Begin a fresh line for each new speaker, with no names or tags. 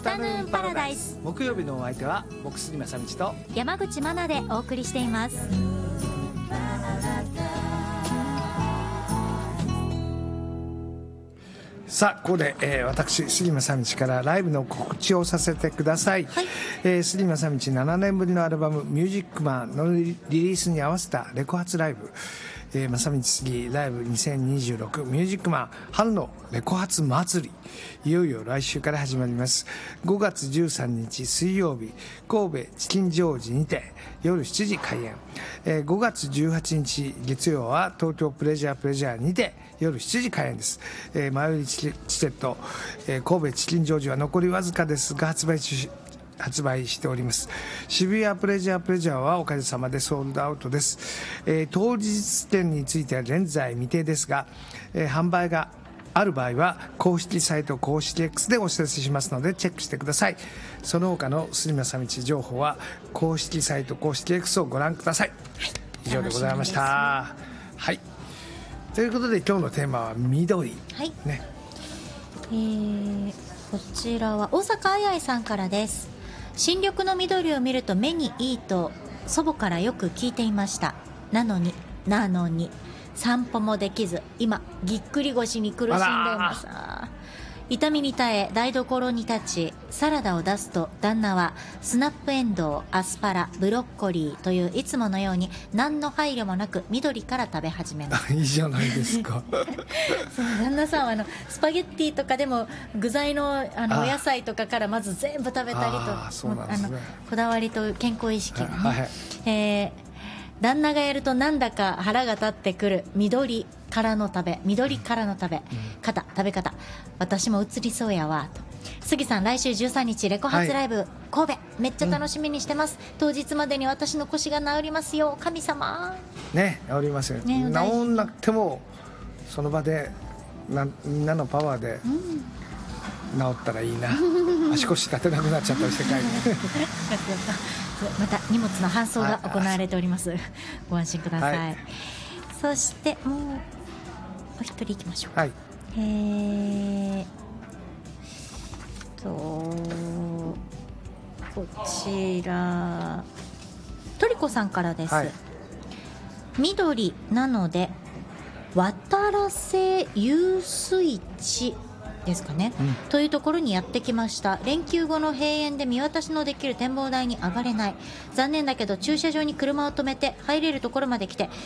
フタヌーンパラダイス。
木曜日のお相手は僕杉正道と
山口真奈でお送りしています。
さあここで、私杉正道からライブの告知をさせてください、はい。杉正道7年ぶりのアルバムミュージックマンのリリースに合わせたレコ発ライブ、正道杉ライブ2026ミュージックマン春のレコ発祭り、いよいよ来週から始まります。5月13日水曜日、神戸チキンジョージにて夜7時開演。5月18日月曜は東京プレジャーにて夜7時開演です。前売りチケット、神戸チキンジョージは残りわずかですが発売しております。渋谷プレジャーはおかげさまでソールドアウトです。当日券については現在未定ですが、販売がある場合は公式サイト公式 X でお知らせしますのでチェックしてください。その他の杉正道情報は公式サイト公式 X をご覧ください、はい。以上でございました。はい。ということで今日のテーマは緑、
はい
ね。
こちらは大阪あやいさんからです。新緑の緑を見ると目にいいと祖母からよく聞いていました。なのに散歩もできず今ぎっくり腰に苦しんでいます。痛みに耐え台所に立ちサラダを出すと旦那はスナップエンドウ、アスパラ、ブロッコリーといういつものように何の配慮もなく緑から食べ始めます。
いいじゃないですか
その旦那さんはスパゲッティとかでも具材の、お野菜とかからまず全部食べたりと、
そうなんですね。
こだわりと健康意識がね、
はい。
旦那がやるとなんだか腹が立ってくる緑からの食べ方、私も移りそうやわと。杉さん来週13日レコ発ライブ、はい、神戸めっちゃ楽しみにしてます、当日までに私の腰が治りますよ神様
ね。治りますよ、ね、治んなくてもその場でみんなのパワーで治ったらいいな、足腰立てなくなっちゃったりして帰る
また荷物の搬送が行われております、はい、ご安心ください、はい。そしてもうお一人いきましょう、
はい。
こちらトリコさんからです、はい。緑なので渡良瀬遊水地ですかね、というところにやってきました。連休後の閉園で見渡しのできる展望台に上がれない。残念だけど駐車場に車を止めて入れるところまで来て